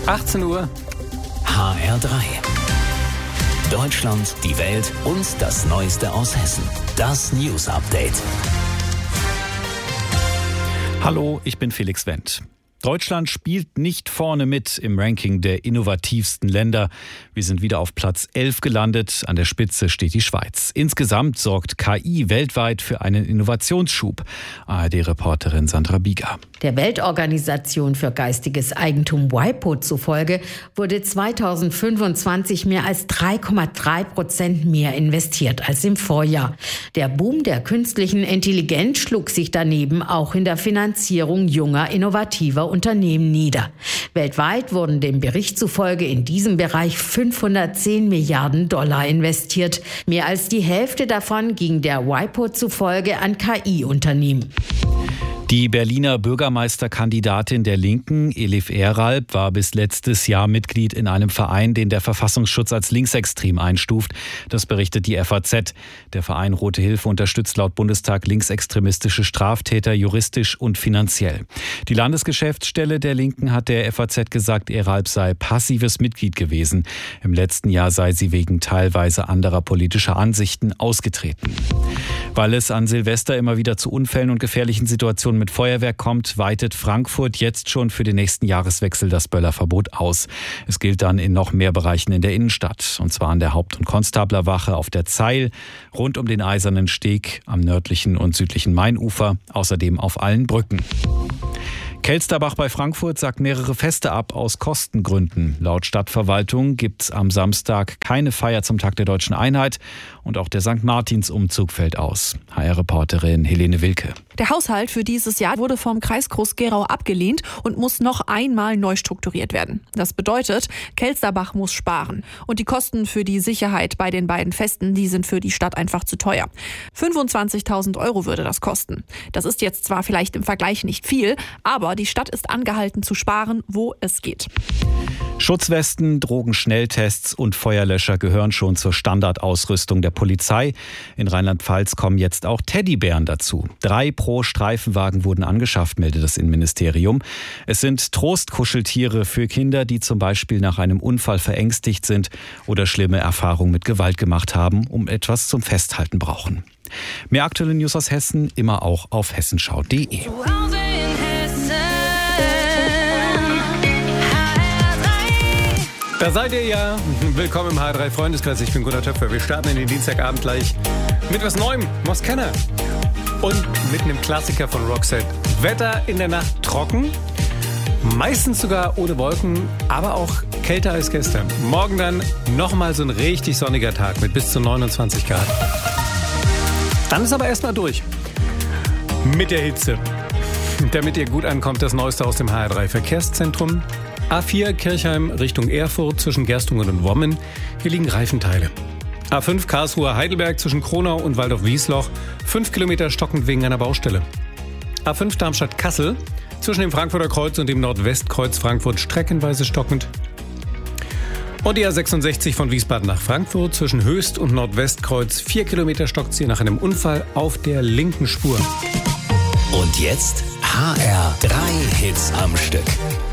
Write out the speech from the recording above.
18 Uhr. HR3. Deutschland, die Welt und das Neueste aus Hessen. Das News Update. Hallo, ich bin Felix Wendt. Deutschland spielt nicht vorne mit im Ranking der innovativsten Länder. Wir sind wieder auf Platz 11 gelandet. An der Spitze steht die Schweiz. Insgesamt sorgt KI weltweit für einen Innovationsschub. ARD-Reporterin Sandra Bieger. Der Weltorganisation für geistiges Eigentum WIPO zufolge wurde 2025 mehr als 3,3% mehr investiert als im Vorjahr. Der Boom der künstlichen Intelligenz schlug sich daneben auch in der Finanzierung junger, innovativer Unternehmen nieder. Weltweit wurden dem Bericht zufolge in diesem Bereich 510 Milliarden Dollar investiert. Mehr als die Hälfte davon ging der WIPO zufolge an KI-Unternehmen. Die Berliner Bürgermeisterkandidatin der Linken, Elif Eralb, war bis letztes Jahr Mitglied in einem Verein, den der Verfassungsschutz als linksextrem einstuft. Das berichtet die FAZ. Der Verein Rote Hilfe unterstützt laut Bundestag linksextremistische Straftäter juristisch und finanziell. Die Landesgeschäftsstelle der Linken hat der FAZ gesagt, Eralb sei passives Mitglied gewesen. Im letzten Jahr sei sie wegen teilweise anderer politischer Ansichten ausgetreten. Weil es an Silvester immer wieder zu Unfällen und gefährlichen Situationen mit Feuerwerk kommt, weitet Frankfurt jetzt schon für den nächsten Jahreswechsel das Böllerverbot aus. Es gilt dann in noch mehr Bereichen in der Innenstadt. Und zwar an der Haupt- und Konstablerwache, auf der Zeil, rund um den Eisernen Steg, am nördlichen und südlichen Mainufer, außerdem auf allen Brücken. Kelsterbach bei Frankfurt sagt mehrere Feste ab aus Kostengründen. Laut Stadtverwaltung gibt es am Samstag keine Feier zum Tag der Deutschen Einheit und auch der St. Martins-Umzug fällt aus. HR-Reporterin Helene Wilke. Der Haushalt für dieses Jahr wurde vom Kreis Groß-Gerau abgelehnt und muss noch einmal neu strukturiert werden. Das bedeutet, Kelsterbach muss sparen. Und die Kosten für die Sicherheit bei den beiden Festen, die sind für die Stadt einfach zu teuer. 25.000 € würde das kosten. Das ist jetzt zwar vielleicht im Vergleich nicht viel, aber die Stadt ist angehalten zu sparen, wo es geht. Schutzwesten, Drogenschnelltests und Feuerlöscher gehören schon zur Standardausrüstung der Polizei. In Rheinland-Pfalz kommen jetzt auch Teddybären dazu. 3 pro Streifenwagen wurden angeschafft, meldet das Innenministerium. Es sind Trostkuscheltiere für Kinder, die zum Beispiel nach einem Unfall verängstigt sind oder schlimme Erfahrungen mit Gewalt gemacht haben, um etwas zum Festhalten brauchen. Mehr aktuelle News aus Hessen immer auch auf hessenschau.de. Da seid ihr ja. Willkommen im HR3 Freundeskreis. Ich bin Gunnar Töpfer. Wir starten in den Dienstagabend gleich mit was Neuem, was Kenner. Und mit einem Klassiker von Roxette. Wetter in der Nacht trocken, meistens sogar ohne Wolken, aber auch kälter als gestern. Morgen dann nochmal so ein richtig sonniger Tag mit bis zu 29 Grad. Dann ist aber erstmal durch mit der Hitze. Damit ihr gut ankommt, das Neueste aus dem HR3 Verkehrszentrum. A4 Kirchheim Richtung Erfurt zwischen Gerstungen und Wommen. Hier liegen Reifenteile. A5 Karlsruhe Heidelberg zwischen Kronau und Waldorf-Wiesloch. 5 Kilometer stockend wegen einer Baustelle. A5 Darmstadt Kassel zwischen dem Frankfurter Kreuz und dem Nordwestkreuz Frankfurt streckenweise stockend. Und die A66 von Wiesbaden nach Frankfurt zwischen Höchst und Nordwestkreuz. 4 Kilometer stockt sie nach einem Unfall auf der linken Spur. Und jetzt HR3 Hits am Stück.